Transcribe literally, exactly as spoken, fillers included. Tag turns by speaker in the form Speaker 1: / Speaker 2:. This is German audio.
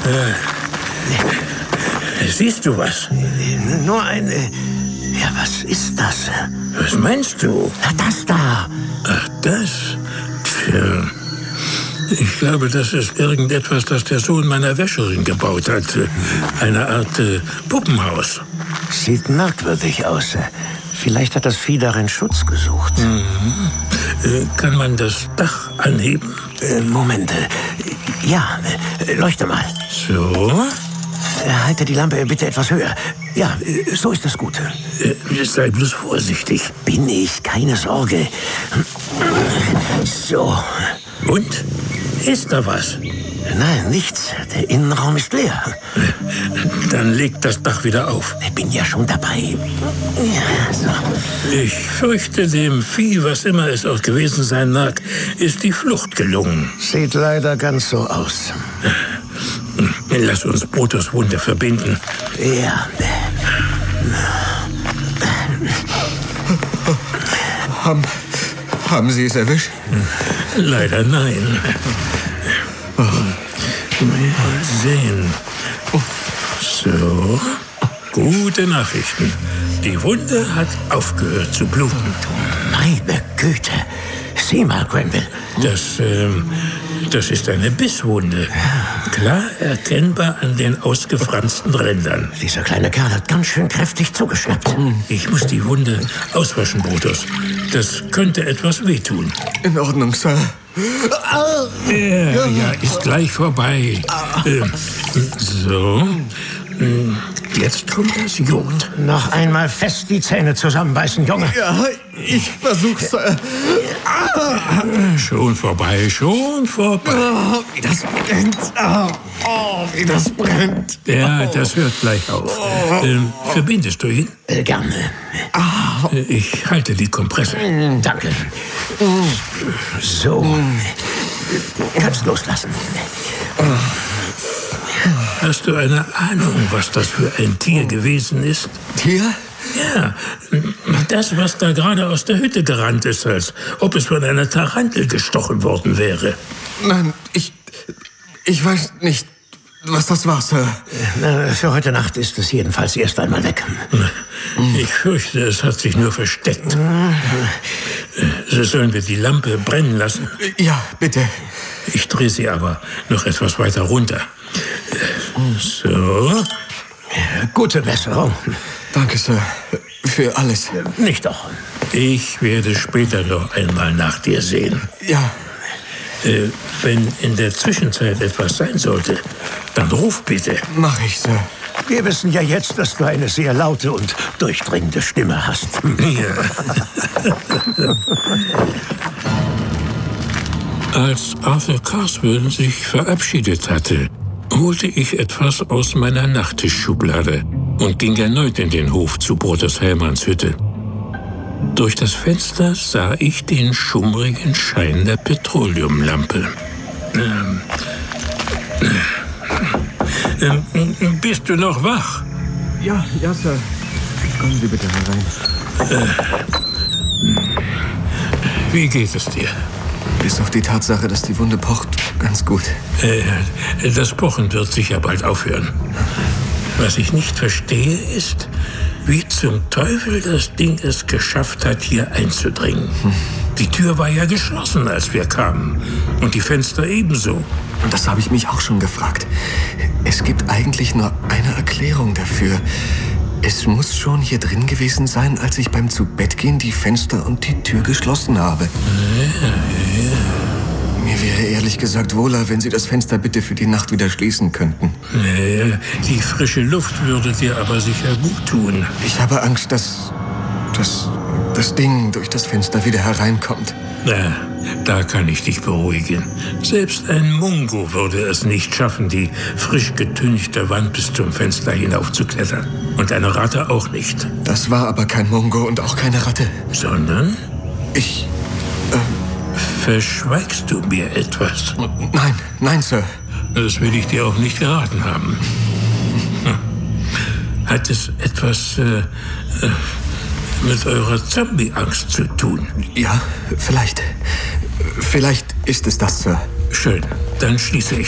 Speaker 1: Siehst du was?
Speaker 2: Nur ein... Ja, was ist das?
Speaker 1: Was meinst du?
Speaker 2: Na, das da.
Speaker 1: Ach, das? Tja... Ich glaube, das ist irgendetwas, das der Sohn meiner Wäscherin gebaut hat. Eine Art äh, Puppenhaus.
Speaker 2: Sieht merkwürdig aus. Vielleicht hat das Vieh darin Schutz gesucht.
Speaker 1: Mhm. Äh, kann man das Dach anheben?
Speaker 2: Äh, Moment. Ja, äh, leuchte mal.
Speaker 1: So?
Speaker 2: Halte die Lampe bitte etwas höher. Ja, so ist das gut.
Speaker 1: Äh, sei bloß vorsichtig.
Speaker 2: Bin ich, keine Sorge. So.
Speaker 1: Und? Ist da was?
Speaker 2: Nein, nichts. Der Innenraum ist leer.
Speaker 1: Dann leg das Dach wieder auf.
Speaker 2: Ich bin ja schon dabei. Ja, so.
Speaker 1: Ich fürchte, dem Vieh, was immer es auch gewesen sein mag, ist die Flucht gelungen.
Speaker 2: Sieht leider ganz so aus.
Speaker 1: Lass uns Brutus Wunde verbinden.
Speaker 2: Ja.
Speaker 3: Haben, haben Sie es erwischt?
Speaker 1: Leider nein.
Speaker 3: Oh.
Speaker 1: Mal sehen. So. Gute Nachrichten. Die Wunde hat aufgehört zu bluten.
Speaker 2: Meine Güte. Sieh mal, Grenville.
Speaker 1: Das, ähm, das ist eine Bisswunde. Klar erkennbar an den ausgefransten Rändern.
Speaker 2: Dieser kleine Kerl hat ganz schön kräftig zugeschnappt.
Speaker 1: Ich muss die Wunde auswaschen, Brutus. Das könnte etwas wehtun.
Speaker 3: In Ordnung, Sir.
Speaker 1: Ja, ja, ist gleich vorbei. Ähm, so. Jetzt kommt das Jod.
Speaker 2: Noch einmal fest die Zähne zusammenbeißen, Junge.
Speaker 3: Ja, ich versuch's, Sir.
Speaker 1: Schon vorbei, schon vorbei.
Speaker 3: Oh, wie das brennt. Oh, oh, wie das brennt.
Speaker 1: Ja, das hört gleich auf. Ähm, verbindest du ihn?
Speaker 2: Äh, gerne.
Speaker 1: Äh, Ich halte die Kompresse.
Speaker 2: Mm, danke. So. Kannst loslassen.
Speaker 1: Hast du eine Ahnung, was das für ein Tier gewesen ist?
Speaker 3: Tier?
Speaker 1: Ja, das, was da gerade aus der Hütte gerannt ist, als ob es von einer Tarantel gestochen worden wäre.
Speaker 3: Nein, ich... Ich weiß nicht, was das war, Sir.
Speaker 2: Na, für heute Nacht ist es jedenfalls erst einmal weg.
Speaker 1: Ich fürchte, es hat sich nur versteckt. So sollen wir die Lampe brennen lassen?
Speaker 3: Ja, bitte.
Speaker 1: Ich drehe sie aber noch etwas weiter runter. So.
Speaker 2: Gute Besserung.
Speaker 3: Danke, Sir, für alles.
Speaker 2: Nicht doch.
Speaker 1: Ich werde später noch einmal nach dir sehen.
Speaker 3: Ja.
Speaker 1: Äh, wenn in der Zwischenzeit etwas sein sollte, dann ruf bitte.
Speaker 3: Mach ich, Sir.
Speaker 2: Wir wissen ja jetzt, dass du eine sehr laute und durchdringende Stimme hast.
Speaker 1: Ja. Als Arthur Carswell sich verabschiedet hatte, holte ich etwas aus meiner Nachttischschublade und ging erneut in den Hof zu Brutus Hellmanns Hütte. Durch das Fenster sah ich den schummrigen Schein der Petroleumlampe. Ähm, äh, äh, bist du noch wach?
Speaker 3: Ja, ja, Sir. Kommen Sie bitte herein.
Speaker 1: Äh, wie geht es dir?
Speaker 3: Bis auf die Tatsache, dass die Wunde pocht, ganz gut.
Speaker 1: Äh, das Pochen wird sicher bald aufhören. Was ich nicht verstehe, ist, wie zum Teufel das Ding es geschafft hat, hier einzudringen. Hm. Die Tür war ja geschlossen, als wir kamen. Und die Fenster ebenso.
Speaker 3: Und das habe ich mich auch schon gefragt. Es gibt eigentlich nur eine Erklärung dafür. Es muss schon hier drin gewesen sein, als ich beim Zubettgehen die Fenster und die Tür geschlossen habe.
Speaker 1: Ja, ja.
Speaker 3: Mir wäre ehrlich gesagt wohler, wenn Sie das Fenster bitte für die Nacht wieder schließen könnten.
Speaker 1: Ja, die frische Luft würde dir aber sicher gut tun.
Speaker 3: Ich habe Angst, dass das, das Ding durch das Fenster wieder hereinkommt.
Speaker 1: Na, da kann ich dich beruhigen. Selbst ein Mungo würde es nicht schaffen, die frisch getünchte Wand bis zum Fenster hinaufzuklettern. Und eine Ratte auch nicht.
Speaker 3: Das war aber kein Mungo und auch keine Ratte.
Speaker 1: Sondern?
Speaker 3: Ich... Äh,
Speaker 1: Verschweigst du mir etwas?
Speaker 3: Nein, nein, Sir.
Speaker 1: Das will ich dir auch nicht geraten haben. Hat es etwas äh, mit eurer Zombie-Angst zu tun?
Speaker 3: Ja, vielleicht. Vielleicht ist es das, Sir.
Speaker 1: Schön, dann schließe ich